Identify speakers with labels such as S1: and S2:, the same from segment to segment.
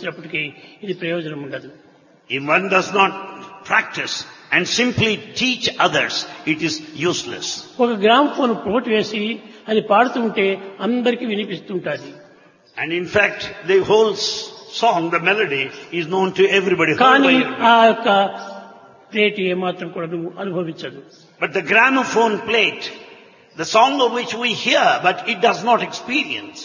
S1: వచ్చినప్పటికీ ఇది ప్రయోజనం ఉండదు.
S2: If one does not practice and simply teach others, it is useless.
S1: ఒక గ్రామ్ ఫోన్ పోటు వేసి అది పాడుతూ ఉంటే అందరికీ వినిపిస్తుంటుంది.
S2: And in fact, the whole song, the melody, is known to everybody.
S1: కానీ ఆ యొక్క ప్లేట్ ఏమాత్రం కూడా నువ్వు అనుభవించదు.
S2: But the gramophone plate, the song of which we hear, but it does not experience.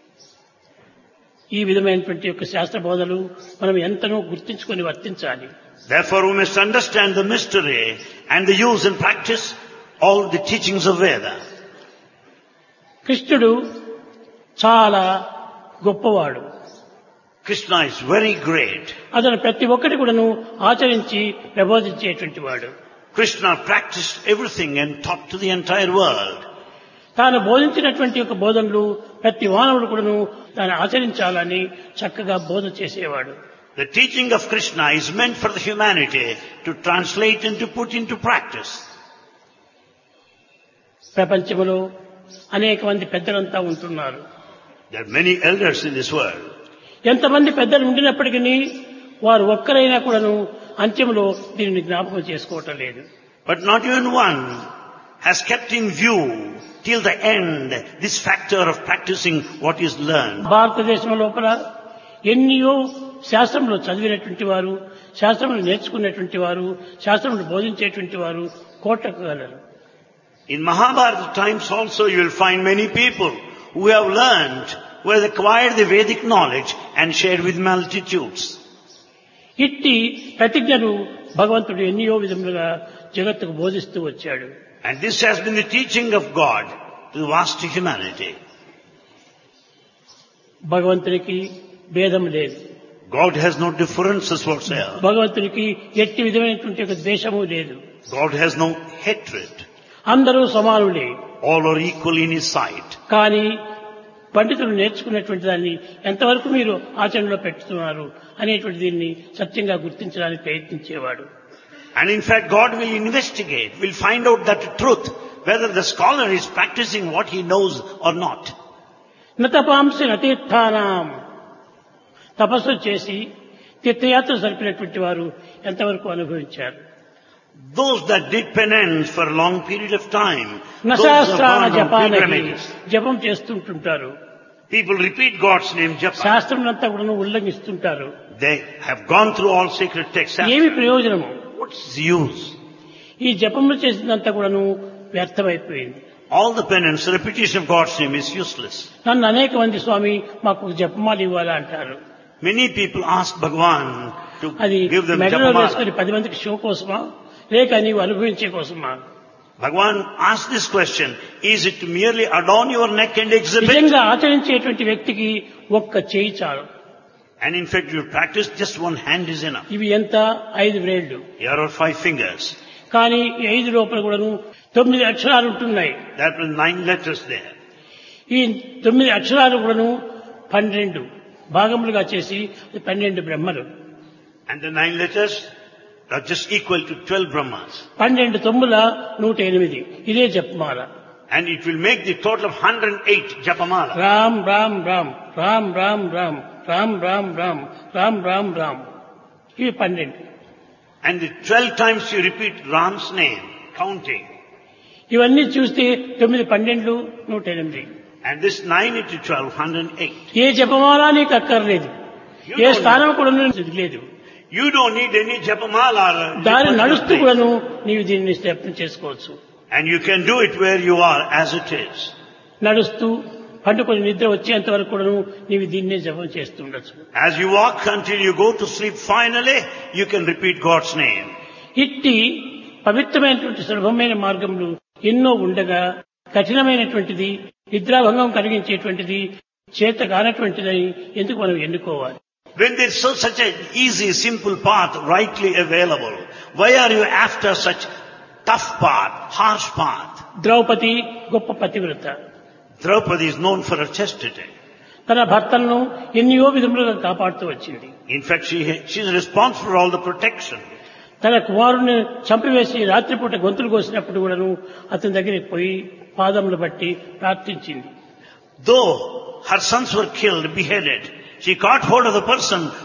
S1: ఈ విధమైనటువంటి యొక్క శాస్త్ర బోధలు మనం ఎంతనో గుర్తించుకొని వర్తించాలి.
S2: Therefore, we must understand the mystery and the use and practice all the teachings of Veda.
S1: కృష్ణుడు చాలా గొప్పవాడు.
S2: Krishna is very great.
S1: అతను ప్రతి ఒక్కటి కూడాను ఆచరించి ప్రబోధించేటువంటి వాడు.
S2: Krishna practiced everything and taught to the entire world.
S1: తాను బోధించినటువంటి యొక్క బోధనలు ప్రతి మానవుడు కూడాను దాన్ని ఆచరించాలని చక్కగా బోధ చేసేవాడు.
S2: The teaching of Krishna is meant for the humanity to translate and to put into practice.
S1: ప్రపంచంలో అనేక మంది పెద్దలంతా ఉంటున్నారు.
S2: There are many elders in this world.
S1: ఎంతమంది పెద్దలు ఉండినప్పటికీ వారు ఒక్కరైనా కూడాను అంత్యంలో దీనిని జ్ఞాపకం చేసుకోవటం లేదు.
S2: But not even one has kept in view till the end this factor of practicing what is learned.
S1: భారతదేశం లోపల ఎన్నో శాస్త్రంలో చదివినటువంటి వారు, శాస్త్రంలో నేర్చుకున్నటువంటి వారు, శాస్త్రంలో బోధించేటువంటి వారు కోట్లకు గలరు.
S2: In Mahabharata times also you will find many people who have learned, who have acquired the Vedic knowledge and shared with multitudes.
S1: ఇట్టి ప్రతిజ్ఞను భగవంతుడు ఎన్నో విధములుగా జగత్తుకు బోధిస్తూ వచ్చాడు.
S2: And this has been the teaching of God to the vast humanity.
S1: భగవంతునికి భేదం లేదు.
S2: God has no differences whatsoever.
S1: భగవంతునికి ఎట్టి విధమైనటువంటి ఒక ద్వేషము లేదు.
S2: God has no hatred.
S1: అందరూ సమానులే.
S2: All are equal in His sight.
S1: కానీ పండితులు నేర్చుకున్నటువంటి దాన్ని ఎంతవరకు మీరు ఆచరణలో పెట్టుతున్నారు అనేటువంటి దీన్ని సత్యంగా గుర్తించడానికి ప్రయత్నించేవాడు.
S2: And in fact, God will investigate, will find out that truth, whether the scholar is practicing what he knows or not.
S1: నతపాంసి నతీర్థానాం, తపస్సు చేసి తీర్థయాత్ర జరిపినటువంటి వారు ఎంతవరకు అనుభవించారు?
S2: Those that did penance for a long period of time, those
S1: నశాస్త్రాన
S2: who have gone on
S1: జపానకి
S2: pilgrimages.
S1: జపం చేస్తుంటుంటారు.
S2: People repeat God's name, japa.
S1: శాస్త్రం అంతా కూడా ఉల్లంఘిస్తుంటారు.
S2: They have gone through all sacred texts.
S1: ఏమి ప్రయోజనము?
S2: What's the use?
S1: ఈ జపములు చేసినంతా కూడాను వ్యర్థమైపోయింది.
S2: All the penance, repetition of God's name is useless.
S1: నన్ను అనేక మంది స్వామి మాకు జపమాలు ఇవ్వాలా అంటారు.
S2: Many people ask Bhagavan to
S1: అది
S2: give them
S1: మెడలో
S2: japamala.
S1: వేసుకొని 10 మందికి షో కోసమా లేక నీవు అనుభవించే కోసమా?
S2: Bhagavan asked this question, is it to merely adorn your neck and exhibit?
S1: నిజంగా ఆచరించేటువంటి వ్యక్తికి ఒక్క చేయి చాలు.
S2: And in fact, you practice, just one hand is enough.
S1: ఇవి ఎంత 5 వేళ్లు.
S2: Here are 5 fingers.
S1: కానీ ఈ 5 లోపల కూడాను 9 అక్షరాలు ఉంటున్నాయి.
S2: There are 9 letters there.
S1: ఈ 9 అక్షరాలు కూడాను 12 భాగములుగా చేసి 12 బ్రహ్మలు.
S2: And the 9 letters are just equal to 12 Brahmas.
S1: 12 తొమ్మిల 108. ఇదే జపమాల.
S2: And it will make the total of 108 japamala.
S1: Ram Ram Ram Ram Ram Ram Ram Ram Ram Ram Ram Ram. ఇవి 12.
S2: And the 12 times you repeat Ram's name, counting.
S1: ఇవన్నీ చూస్తే 9 12 108.
S2: And this 9 into 12, 108.
S1: ఏ జపమాల నీకు అక్కర్లేదు. ఏ స్థానం కూడా లేదు.
S2: You don't need any japamala.
S1: దారి నడుస్తూ కూడాను నీవు దీన్ని స్థాపన చేసుకోవచ్చు.
S2: And you can do it where you are as it is.
S1: నడుస్తూ పండుకొని నిద్ర వచ్చేంత వరకు కూడాను నీవు దీన్నే జపం చేస్తూ ఉండొచ్చు.
S2: As you walk until you go to sleep, finally, you can repeat God's name.
S1: ఇట్టి పవిత్రమైనటువంటి సులభమైన మార్గములు ఎన్నో ఉండగా కఠినమైనటువంటిది, నిద్రాభంగం కలిగించేటువంటిది, చేత కానటువంటిదని ఎందుకు మనం ఎన్నుకోవాలి?
S2: When there's such an easy, simple path rightly available, why are you after such tough path, harsh path?
S1: Draupadi గొప్ప పతివ్రత.
S2: Draupadi is known for her chastity.
S1: తన భర్తలను ఎన్నో విధములుగా కాపాడుతూ వచ్చింది.
S2: In fact, she is responsible for all the protection.
S1: తన కుమారుని చంపివేసి రాత్రిపూట గొంతులు కోసినప్పుడు కూడాను అతని దగ్గరికి పోయి పాదములు బట్టి ప్రార్థించింది.
S2: Though her sons were killed, beheaded, she caught hold of the person